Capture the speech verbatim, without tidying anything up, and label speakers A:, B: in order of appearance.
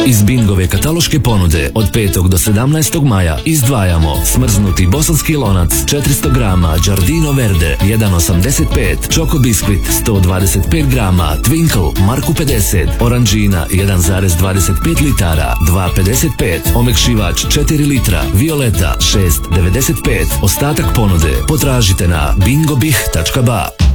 A: Iz Bingove kataloške ponude od petog do sedamnaestog maja izdvajamo smrznuti bosanski lonac četiristo grama Giardino Verde jedan osamdeset pet, Choco Biscuit sto dvadeset pet grama, Twinkle Marku pedeset, Oranžina jedan zarez dvadeset pet litara dva pedeset pet, omekšivač četiri litra, Violeta šest devedeset pet. Ostatak ponude potražite na bingobih tačka ba.